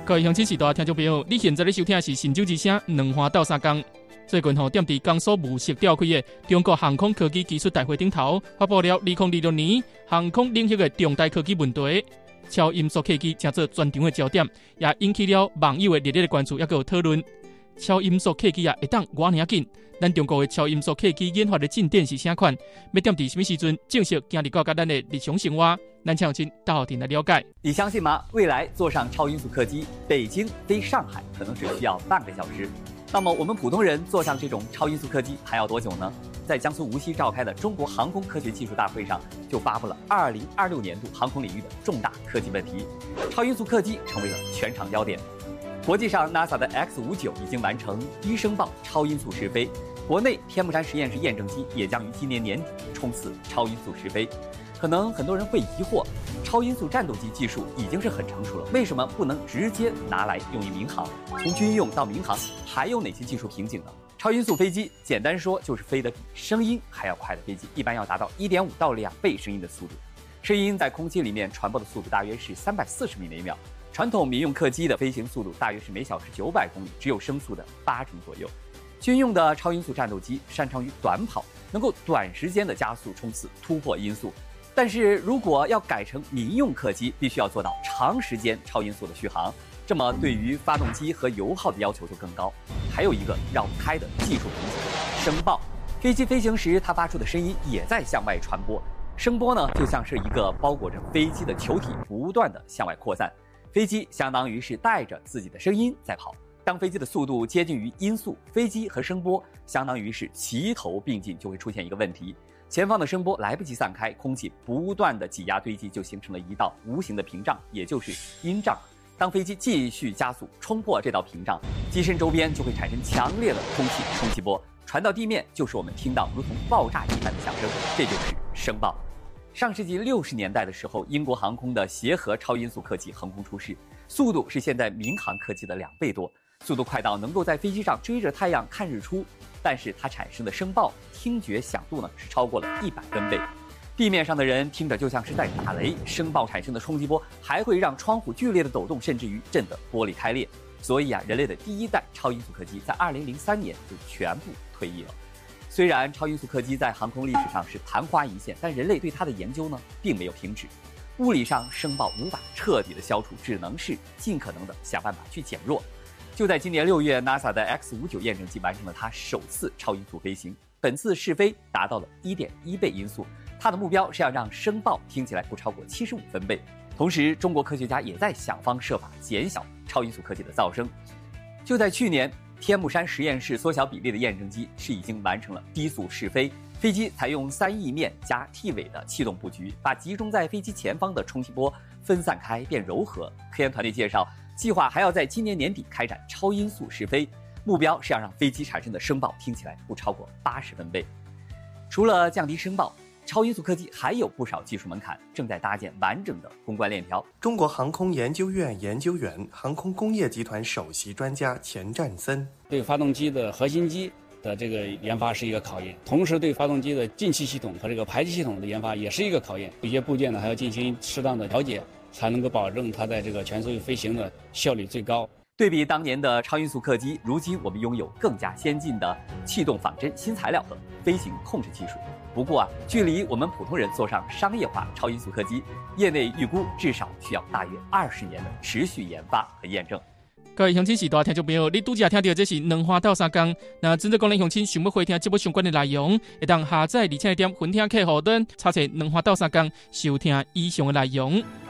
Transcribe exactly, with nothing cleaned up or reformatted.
各位乡亲、时代听众朋友，你现在咧收听的是《神州之声》两花斗三工。最近吼，踮伫江苏无锡召开的中国航空科技技术大会顶头，发布了二零二六年航空领域的重大科技问题。超音速客机成做全场的焦点，也引起了网友的热烈的关注，也有讨论。超音速客机啊，会当偌尔紧？咱中国的超音速客机研发的进展是啥款？要踮伫什么时阵正式行入到甲咱的日常生活？咱请亲到底来了解。 你相信吗？未来坐上超音速客机，北京飞上海可能只需要半个小时。那么我们普通人坐上这种超音速客机还要多久呢？在江苏无锡召开的中国航空科学技术大会上，就发布了二零二六年度航空领域的重大科技问题，超音速客机成为了全场焦点。国际上 ，NASA 的 X 五十九 已经完成低声爆超音速试飞，国内天目山实验室验证机也将于今年年底冲刺超音速试飞。可能很多人会疑惑，超音速战斗机技术已经是很成熟了，为什么不能直接拿来用于民航？从军用到民航，还有哪些技术瓶颈呢？超音速飞机简单说就是飞得比声音还要快的飞机，一般要达到 一点五到两倍声音的速度。声音在空气里面传播的速度大约是三百四十米每秒，传统民用客机的飞行速度大约是每小时九百公里，只有声速的八成左右。军用的超音速战斗机擅长于短跑，能够短时间的加速冲刺，突破音速。但是如果要改成民用客机，必须要做到长时间超音速的续航，这么对于发动机和油耗的要求就更高。还有一个绕不开的技术瓶颈，声爆。飞机飞行时，它发出的声音也在向外传播，声波呢就像是一个包裹着飞机的球体，不断的向外扩散。飞机相当于是带着自己的声音在跑。当飞机的速度接近于音速，飞机和声波相当于是齐头并进，就会出现一个问题。前方的声波来不及散开，空气不断的挤压堆积，就形成了一道无形的屏障，也就是音障。当飞机继续加速冲破这道屏障，机身周边就会产生强烈的空气冲击波，传到地面就是我们听到如同爆炸一般的响声，这就是声爆。上世纪六十年代的时候，英国航空的协和超音速客机横空出世，速度是现在民航客机的两倍多，速度快到能够在飞机上追着太阳看日出。但是它产生的声爆听觉响度呢是超过了一百分贝，地面上的人听着就像是在打雷，声爆产生的冲击波还会让窗户剧烈的抖动，甚至于震得玻璃开裂。所以啊，人类的第一代超音速客机在二零零三年就全部退役了。虽然超音速客机在航空历史上是昙花一现，但人类对它的研究呢并没有停止。物理上声爆无法彻底的消除，只能是尽可能的想办法去减弱。就在今年六月 ，NASA 的 X 五十九 验证机完成了它首次超音速飞行。本次试飞达到了 一点一倍音速，它的目标是要让声爆听起来不超过七十五分贝。同时，中国科学家也在想方设法减小超音速客机的噪声。就在去年，天目山实验室缩小比例的验证机是已经完成了低速试飞，飞机采用三翼面加 T 尾的气动布局，把集中在飞机前方的冲击波分散开变柔和。科研团队介绍，计划还要在今年年底开展超音速试飞，目标是要让飞机产生的声爆听起来不超过八十分贝。除了降低声爆，超音速客机还有不少技术门槛，正在搭建完整的攻关链条。 中国航空研究院研究员、航空工业集团首席专家钱占森对发动机的核心机的这个研发是一个考验，同时对发动机的进气系统和这个排气系统的研发也是一个考验。有些部件呢还要进行适当的调节，才能够保证它在这个全速飞行的效率最高。 对比当年的超音速客机，如今我们拥有更加先进的气动仿真新材料和飞行控制技术。不过啊，距离我们普通人坐上商业化超音速客机，业内预估至少需要大约二十年的持续研发和验证。 各位乡亲时代听众朋友，你拄则听到这是两花斗三工。那真正讲咱乡亲想要回听节目相关的内容，会当下载而且点分听客户端，查询两花斗三工收听以上的内容。